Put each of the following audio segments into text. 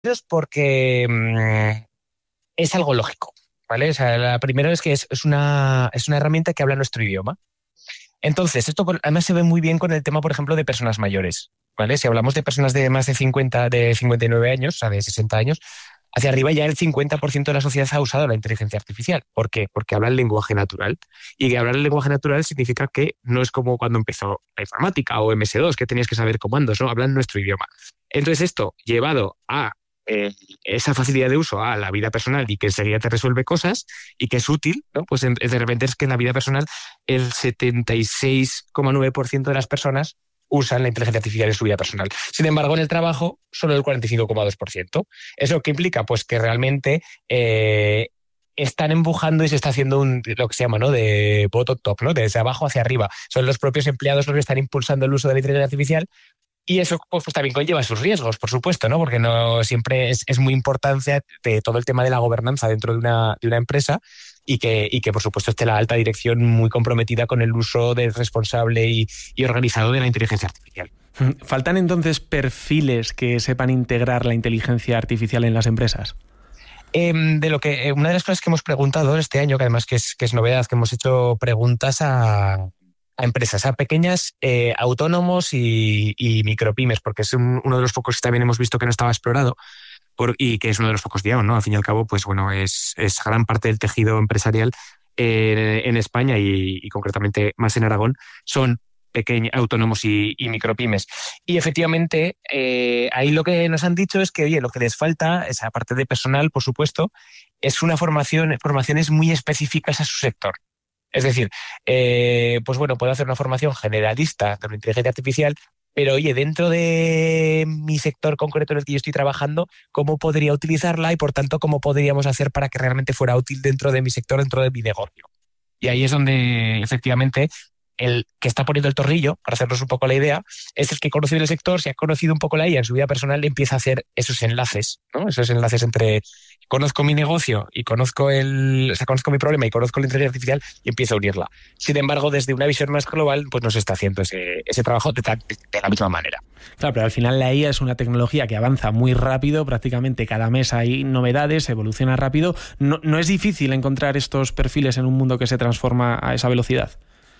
porque es algo lógico, ¿vale? O sea, la primera es que es una herramienta que habla nuestro idioma. Entonces, además se ve muy bien con el tema, por ejemplo, de personas mayores, ¿vale? Si hablamos de personas de más de 50, de 59 años, o sea, de 60 años, hacia arriba ya el 50% de la sociedad ha usado la inteligencia artificial. ¿Por qué? Porque habla el lenguaje natural. Y que hablar el lenguaje natural significa que no es como cuando empezó la informática o MS2, que tenías que saber comandos, ¿no? Hablan nuestro idioma. Entonces esto, llevado a esa facilidad de uso a la vida personal y que enseguida te resuelve cosas y que es útil, ¿no? Pues de repente es que en la vida personal el 76,9% de las personas usan la inteligencia artificial en su vida personal. Sin embargo, en el trabajo, solo el 45,2%. ¿Eso qué implica? Pues que realmente están empujando y se está haciendo lo que se llama, ¿no? De bottom top, ¿no? Desde abajo hacia arriba. Son los propios empleados los que están impulsando el uso de la inteligencia artificial. Y eso pues también conlleva sus riesgos, por supuesto, ¿no? Porque no siempre es muy importante todo el tema de la gobernanza dentro de una empresa y que, por supuesto, esté la alta dirección muy comprometida con el uso responsable y organizado de la inteligencia artificial. ¿Faltan entonces perfiles que sepan integrar la inteligencia artificial en las empresas? Una de las cosas que hemos preguntado este año, que además que es novedad, que hemos hecho preguntas a empresas, a pequeñas, autónomos y micropymes, porque es uno de los focos que también hemos visto que no estaba explorado y que es uno de los focos de IAO, ¿no? Al fin y al cabo, pues bueno, es gran parte del tejido empresarial en España y concretamente más en Aragón, son pequeños, autónomos y micropymes. Y efectivamente, ahí lo que nos han dicho es que, oye, lo que les falta, esa parte de personal, por supuesto, es formaciones muy específicas a su sector. Es decir, pues bueno, puedo hacer una formación generalista con inteligencia artificial, pero oye, dentro de mi sector concreto en el que yo estoy trabajando, ¿cómo podría utilizarla y por tanto cómo podríamos hacer para que realmente fuera útil dentro de mi sector, dentro de mi negocio? Y ahí es donde efectivamente el que está poniendo el tornillo, para hacernos un poco la idea, es el que conoce el sector, se ha conocido un poco la IA en su vida personal, empieza a hacer esos enlaces, ¿no? Esos enlaces entre conozco mi negocio y conozco mi problema y conozco la inteligencia artificial y empiezo a unirla. Sin embargo, desde una visión más global, pues no se está haciendo ese trabajo de la misma manera. Claro, pero al final la IA es una tecnología que avanza muy rápido, prácticamente cada mes hay novedades, evoluciona rápido. ¿No es difícil encontrar estos perfiles en un mundo que se transforma a esa velocidad?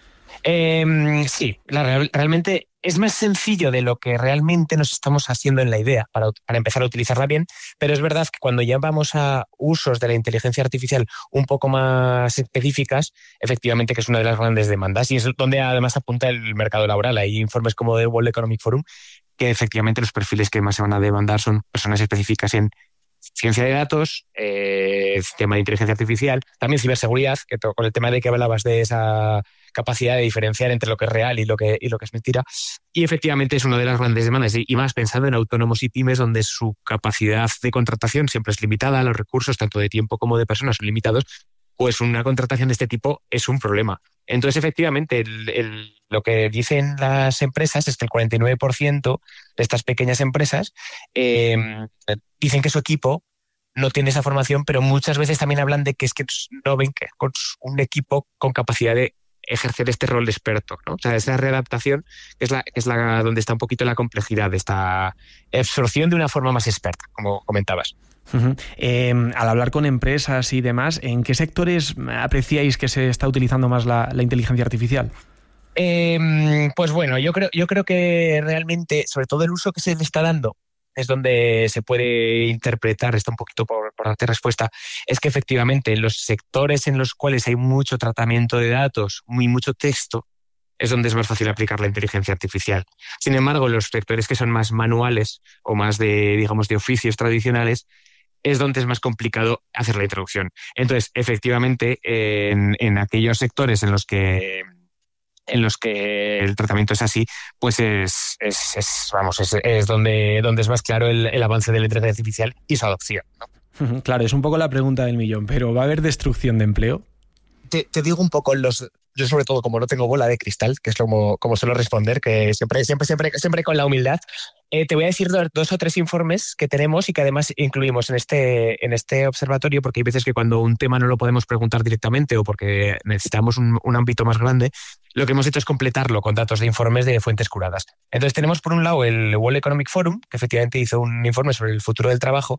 Sí, realmente es más sencillo de lo que realmente nos estamos haciendo en la idea para empezar a utilizarla bien, pero es verdad que cuando ya vamos a usos de la inteligencia artificial un poco más específicas, efectivamente que es una de las grandes demandas y es donde además apunta el mercado laboral. Hay informes como del World Economic Forum que efectivamente los perfiles que más se van a demandar son personas específicas en ciencia de datos, tema de inteligencia artificial, también ciberseguridad, que con el tema de que hablabas de esa capacidad de diferenciar entre lo que es real y lo que es mentira. Y efectivamente es una de las grandes demandas, y más pensando en autónomos y pymes, donde su capacidad de contratación siempre es limitada, los recursos, tanto de tiempo como de personas, son limitados, pues una contratación de este tipo es un problema. Entonces, efectivamente, lo que dicen las empresas es que el 49% de estas pequeñas empresas dicen que su equipo no tiene esa formación, pero muchas veces también hablan de que es que no ven que con un equipo con capacidad de ejercer este rol de experto, ¿no? O sea, esa readaptación es la donde está un poquito la complejidad de esta absorción de una forma más experta, como comentabas. Uh-huh. Al hablar con empresas y demás, ¿en qué sectores apreciáis que se está utilizando más la inteligencia artificial? Pues bueno, yo creo que realmente, sobre todo el uso que se le está dando, es donde se puede interpretar, está un poquito por darte respuesta, es que efectivamente los sectores en los cuales hay mucho tratamiento de datos, mucho texto, es donde es más fácil aplicar la inteligencia artificial. Sin embargo, los sectores que son más manuales o más de oficios tradicionales, es donde es más complicado hacer la introducción. Entonces, efectivamente, en aquellos sectores en los que el tratamiento es así, pues es donde es más claro el avance de la inteligencia artificial y su adopción, ¿no? Claro, es un poco la pregunta del millón, pero ¿va a haber destrucción de empleo? Te digo un poco yo sobre todo como no tengo bola de cristal, que es como suelo responder, que siempre con la humildad, te voy a decir dos o tres informes que tenemos y que además incluimos en este observatorio, porque hay veces que cuando un tema no lo podemos preguntar directamente o porque necesitamos un ámbito más grande, lo que hemos hecho es completarlo con datos de informes de fuentes curadas. Entonces tenemos por un lado el World Economic Forum, que efectivamente hizo un informe sobre el futuro del trabajo,